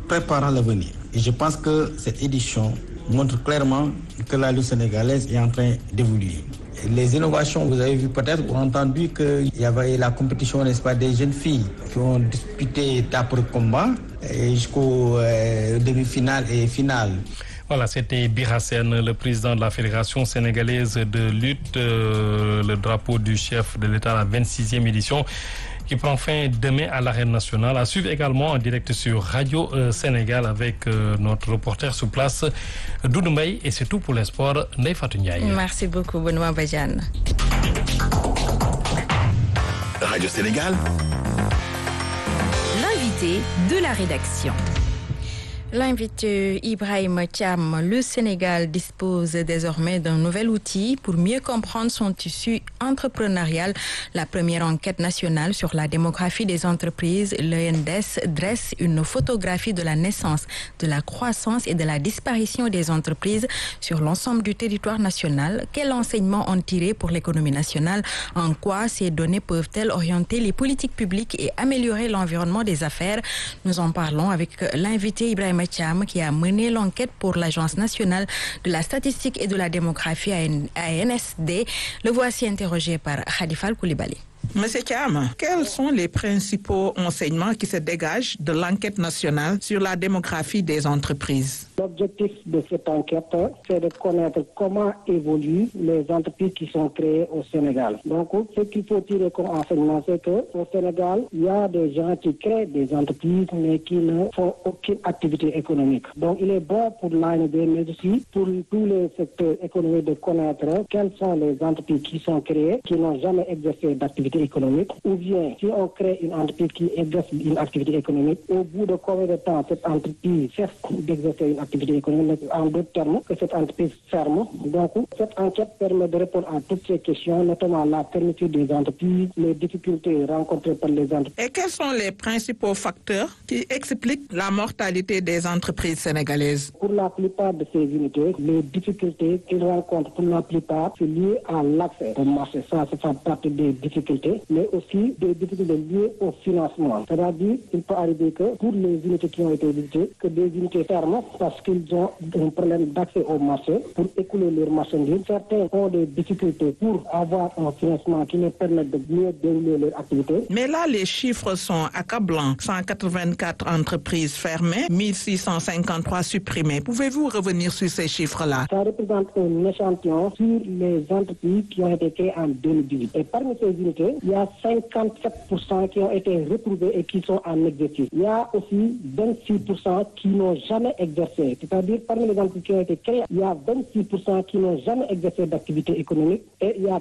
préparant l'avenir. Et je pense que cette édition montre clairement que la lutte sénégalaise est en train d'évoluer. Les innovations, vous avez vu peut-être ou entendu qu'il y avait la compétition, n'est-ce pas, des jeunes filles qui ont disputé étape pour combat jusqu'aux demi-finales et finales. Voilà, c'était Birassène, le président de la Fédération sénégalaise de lutte, le drapeau du chef de l'État, la 26e édition, qui prend fin demain à l'Arène nationale. À suivre également en direct sur Radio Sénégal avec notre reporter sur place, Doudou Mbaye. Et c'est tout pour les sports, Ndeye Fatou Ndiaye. Merci beaucoup, Benoît Badiane. Radio Sénégal. L'invité de la rédaction. L'invité Ibrahima Thiam, le Sénégal dispose désormais d'un nouvel outil pour mieux comprendre son tissu entrepreneurial. La première enquête nationale sur la démographie des entreprises, l'ENDES, dresse une photographie de la naissance, de la croissance et de la disparition des entreprises sur l'ensemble du territoire national. Quels enseignements ont tiré pour l'économie nationale? En quoi ces données peuvent-elles orienter les politiques publiques et améliorer l'environnement des affaires? Nous en parlons avec l'invité Ibrahima Thiam qui a mené l'enquête pour l'Agence nationale de la statistique et de la démographie ANSD. Le voici interrogé par Khadifal Koulibaly. Monsieur Thiam, quels sont les principaux enseignements qui se dégagent de l'enquête nationale sur la démographie des entreprises? L'objectif de cette enquête, c'est de connaître comment évoluent les entreprises qui sont créées au Sénégal. Donc, ce qu'il faut tirer comme enseignement, c'est qu'au Sénégal, il y a des gens qui créent des entreprises, mais qui ne font aucune activité économique. Donc, il est bon pour l'ANSD, mais aussi pour tous les secteurs économiques de connaître quelles sont les entreprises qui sont créées, qui n'ont jamais exercé d'activité économique, ou bien si on crée une entreprise qui exerce une activité économique, au bout de combien de temps cette entreprise cesse d'exercer une activité économique, en d'autres termes, que cette entreprise ferme. Donc, cette enquête permet de répondre à toutes ces questions, notamment la fermeture des entreprises, les difficultés rencontrées par les entreprises. Et quels sont les principaux facteurs qui expliquent la mortalité des entreprises sénégalaises? Pour la plupart de ces unités, les difficultés qu'ils rencontrent pour la plupart, c'est lié à l'accès au marché. Ça fait partie des difficultés, mais aussi des difficultés liées au financement. C'est-à-dire qu'il peut arriver que pour les unités qui ont été visitées, que des unités ferment parce qu'ils ont un problème d'accès au marché pour écouler leurs marchandises. Certains ont des difficultés pour avoir un financement qui leur permette de mieux dérouler leur activité. Mais là, les chiffres sont accablants. 184 entreprises fermées, 1653 supprimées. Pouvez-vous revenir sur ces chiffres-là? Ça représente un échantillon sur les entreprises qui ont été créées en 2018. Et parmi ces unités, il y a 57% qui ont été retrouvés et qui sont en exercice. Il y a aussi 26% qui n'ont jamais exercé. C'est-à-dire, parmi les entreprises qui ont été créées, il y a 26% qui n'ont jamais exercé d'activité économique et il y a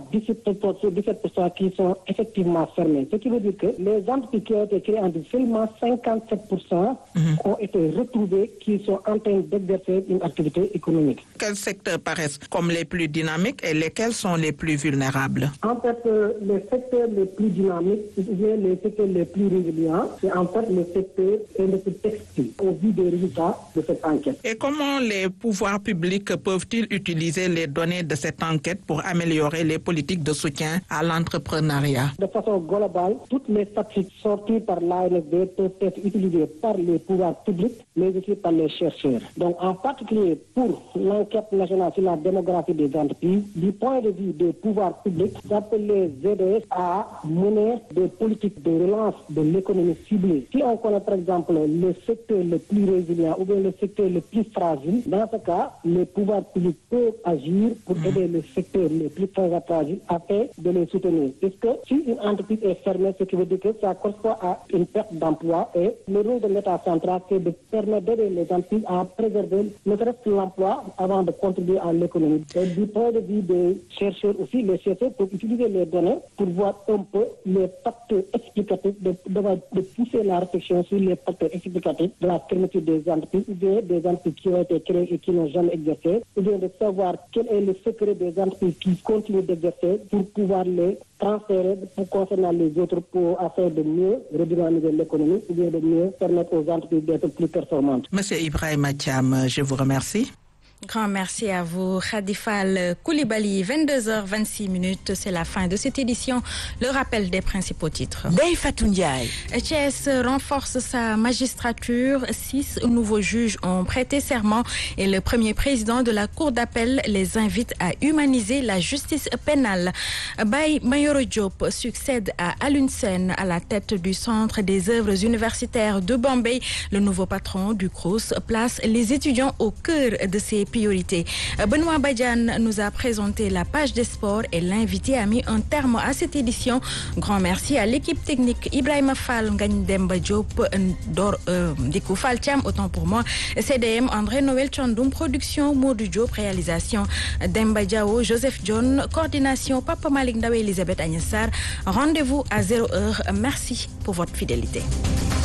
17% qui sont effectivement fermées. Ce qui veut dire que les entreprises qui ont été créées en seulement 57% ont été retrouvées qui sont en train d'exercer une activité économique. Quels secteurs paraissent comme les plus dynamiques et lesquels sont les plus vulnérables? En fait, les secteurs les plus dynamiques, les secteurs les plus résilients, c'est en fait le secteur industrie textile, au vu des résultats de cette enquête. Et comment les pouvoirs publics peuvent-ils utiliser les données de cette enquête pour améliorer les politiques de soutien à l'entrepreneuriat? De façon globale, toutes les statistiques sorties par l'ANSD peuvent être utilisées par les pouvoirs publics, mais aussi par les chercheurs. Donc, en particulier pour l'enquête nationale sur la démographie des entreprises, du point de vue des pouvoirs publics, j'appelle les ZDS à mener des politiques de relance de l'économie ciblée. Si on connaît par exemple le secteur le plus résilient ou bien le secteur le plus fragile, dans ce cas, les pouvoirs publics peuvent agir pour aider le secteur le plus fragile afin de les soutenir. Puisque si une entreprise est fermée, ce qui veut dire que ça correspond à une perte d'emploi et le rôle de l'État central, c'est de permettre d'aider les entreprises à préserver ne serait-ce que l'emploi avant de contribuer à l'économie. Et du point de vue des chercheurs aussi, les chercheurs peuvent utiliser les données pour voir un peu les facteurs explicatifs, de pousser la réflexion sur les facteurs explicatifs de la fermeture des entreprises ou bien des entreprises qui ont été créées et qui n'ont jamais exercé, ou bien de savoir quel est le secret des entreprises qui continuent d'exercer pour pouvoir les transférer pour concerner les autres afin de mieux redynamiser l'économie ou bien de mieux permettre aux entreprises d'être plus performantes. Monsieur Ibrahima Thiam, je vous remercie. Grand merci à vous, Khadifal Koulibaly. 22h26, c'est la fin de cette édition. Le rappel des principaux titres. Ndeye Fatou Ndiaye. Thiès renforce sa magistrature. 6 nouveaux juges ont prêté serment et le premier président de la Cour d'appel les invite à humaniser la justice pénale. Baye Mayoro Diop succède à Alioune Sène à la tête du Centre des œuvres universitaires de Bambey. Le nouveau patron du CROUS place les étudiants au cœur de ses priorités. Benoît Badiane nous a présenté la page des sports et l'invité a mis un terme à cette édition. Grand merci à l'équipe technique Ibrahima Fall, Ngagne Demba Diop, Dikou Fall Thiam, autant pour moi, CDM André Noël Tchandoum, production Modou Diop, réalisation Demba Diao, Joseph John, coordination Papa Malik Ndawe, Elisabeth Agnessar. Rendez-vous à 0h. Merci pour votre fidélité.